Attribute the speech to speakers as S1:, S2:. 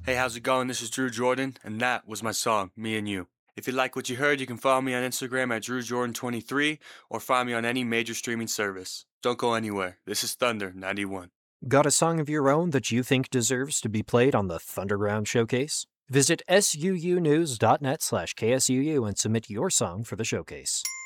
S1: Hey, how's it going? This is Drew Jordan, and that was my song, Me and You. If you like what you heard, you can follow me on Instagram at DrewJordan23 or find me on any major streaming service. Don't go anywhere. This is Thunder 91.
S2: Got a song of your own that you think deserves to be played on the Thunderground Showcase? Visit suunews.net/KSUU and submit your song for the showcase.